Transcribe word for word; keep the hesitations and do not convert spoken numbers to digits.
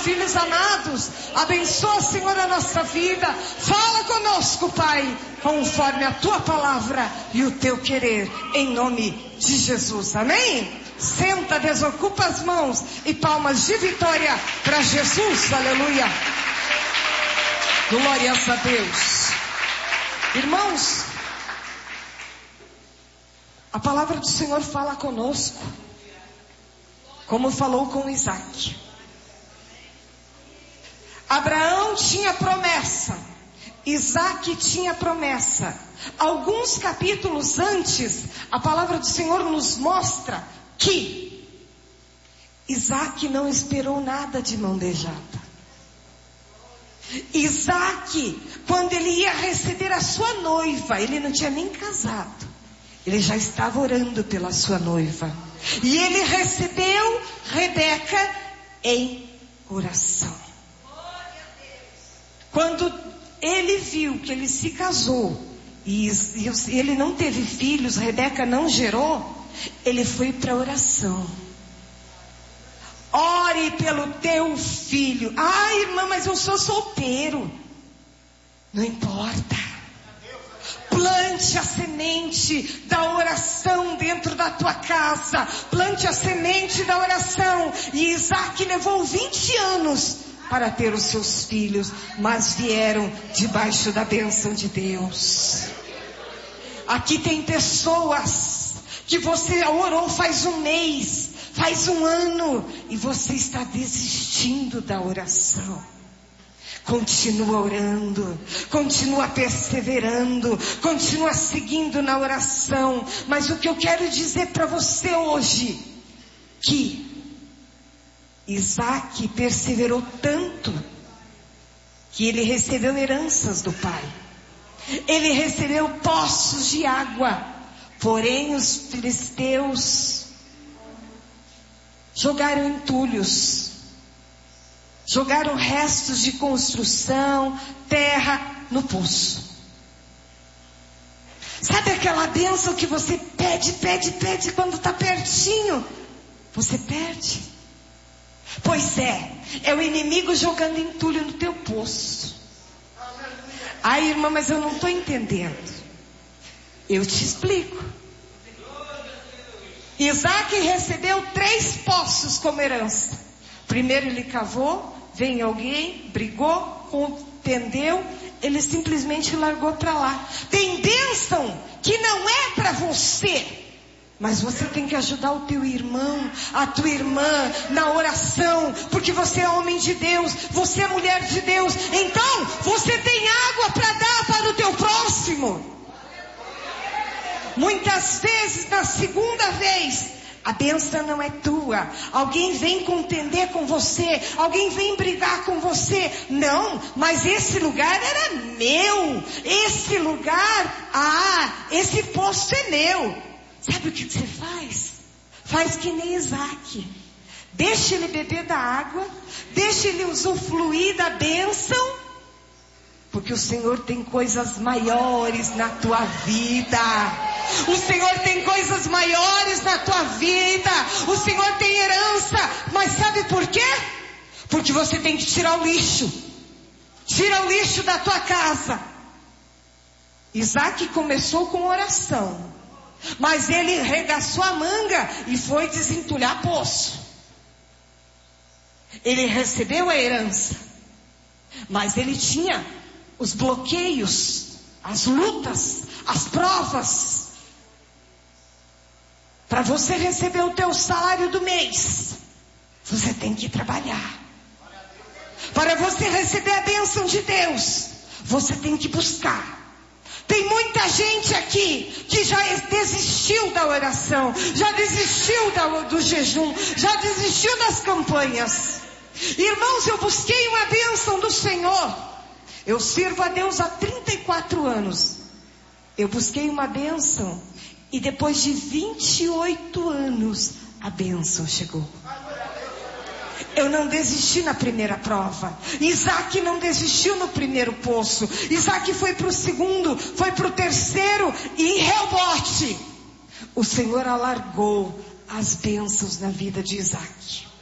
filhos amados. Abençoa, Senhor, a nossa vida. Fala conosco, Pai, conforme a tua palavra e o teu querer, em nome de Jesus. Amém? Senta, desocupa as mãos e palmas de vitória para Jesus. Aleluia. Glórias a Deus. Irmãos, a palavra do Senhor fala conosco, como falou com Isaac. Abraão tinha promessa, Isaac tinha promessa. Alguns capítulos antes, a palavra do Senhor nos mostra que Isaac não esperou nada de mão beijada. Isaac, quando ele ia receber a sua noiva, ele não tinha nem casado, ele já estava orando pela sua noiva. E ele recebeu Rebeca em oração. Quando ele viu que ele se casou e ele não teve filhos, Rebeca não gerou, ele foi para a oração. Ore pelo teu filho. Ah, irmã, mas eu sou solteiro. Não importa. Plante a semente da oração dentro da tua casa. Plante a semente da oração. E Isaac levou vinte anos para ter os seus filhos, mas vieram debaixo da bênção de Deus. Aqui tem pessoas que você orou faz um mês, faz um ano, e você está desistindo da oração. Continua orando, continua perseverando, continua seguindo na oração. Mas o que eu quero dizer para você hoje, que Isaac perseverou tanto, que ele recebeu heranças do pai. Ele recebeu poços de água. Porém os filisteus jogaram entulhos, jogaram restos de construção, terra no poço. Sabe aquela bênção que você pede, pede, pede, quando está pertinho, você perde? Pois é, é o inimigo jogando entulho no teu poço. Ai, irmã, mas eu não estou entendendo. Eu te explico. Isaac recebeu três poços como herança. Primeiro ele cavou, veio alguém, brigou, contendeu, ele simplesmente largou para lá. Tem bênção que não é para você, mas você tem que ajudar o teu irmão, a tua irmã na oração, porque você é homem de Deus, você é mulher de Deus. Então você tem água para dar para o teu próximo. Muitas vezes, na segunda vez, a bênção não é tua. Alguém vem contender com você, alguém vem brigar com você. Não, mas esse lugar era meu. Esse lugar, ah, esse poço é meu. Sabe o que você faz? Faz que nem Isaac. Deixa ele beber da água, deixa ele usufruir da bênção, porque o Senhor tem coisas maiores na tua vida. O Senhor tem coisas maiores na tua vida. O Senhor tem herança. Mas sabe por quê? Porque você tem que tirar o lixo. Tira o lixo da tua casa. Isaac começou com oração, mas ele regaçou a manga e foi desentulhar poço. Ele recebeu a herança, mas ele tinha os bloqueios, as lutas, as provas. Para você receber o teu salário do mês, você tem que trabalhar. Para você receber a bênção de Deus, você tem que buscar. Tem muita gente aqui que já desistiu da oração, já desistiu do jejum, já desistiu das campanhas. Irmãos, eu busquei uma bênção do Senhor. Eu sirvo a Deus há trinta e quatro anos. Eu busquei uma bênção e depois de vinte e oito anos a bênção chegou. Eu não desisti na primeira prova. Isaac não desistiu no primeiro poço. Isaac foi para o segundo, foi para o terceiro, e em rebote o Senhor alargou as bênçãos na vida de Isaac.